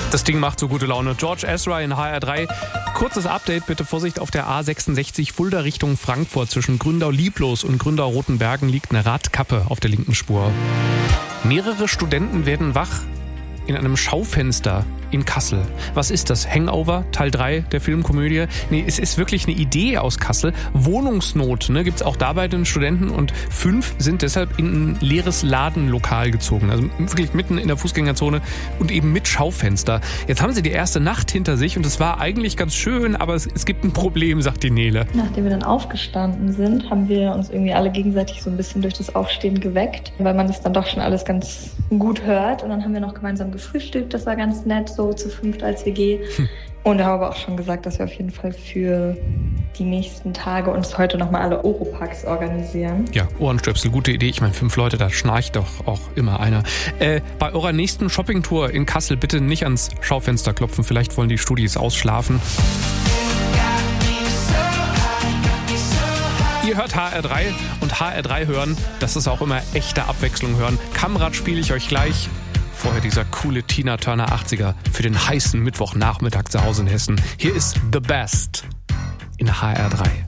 Das Ding macht so gute Laune. George Ezra in HR3. Kurzes Update, bitte Vorsicht auf der A66 Fulda Richtung Frankfurt. Zwischen Gründau-Lieblos und Gründau-Rotenbergen liegt eine Radkappe auf der linken Spur. Mehrere Studenten werden wach in einem Schaufenster in Kassel. Was ist das? Hangover, Teil 3 der Filmkomödie? Nee, es ist wirklich eine Idee aus Kassel. Wohnungsnot, ne, gibt's auch da bei den Studenten und 5 sind deshalb in ein leeres Ladenlokal gezogen. Also wirklich mitten in der Fußgängerzone und eben mit Schaufenster. Jetzt haben sie die erste Nacht hinter sich und es war eigentlich ganz schön, aber es gibt ein Problem, sagt die Nele. Nachdem wir dann aufgestanden sind, haben wir uns irgendwie alle gegenseitig so ein bisschen durch das Aufstehen geweckt, weil man das dann doch schon alles ganz gut hört. Und dann haben wir noch gemeinsam gefrühstückt, das war ganz nett, so zu 5 als WG. Und haben aber auch schon gesagt, dass wir auf jeden Fall für die nächsten Tage uns heute nochmal alle Oropax organisieren. Ja, Ohrenstöpsel, gute Idee. Ich meine, 5 Leute, da schnarcht doch auch immer einer. Bei eurer nächsten Shoppingtour in Kassel bitte nicht ans Schaufenster klopfen. Vielleicht wollen die Studis ausschlafen. Ihr hört HR3 und HR3 hören, das ist auch immer echte Abwechslung hören. Kamrad spiele ich euch gleich. Vorher dieser coole Tina Turner 80er für den heißen Mittwochnachmittag zu Hause in Hessen. Hier ist The Best in HR3.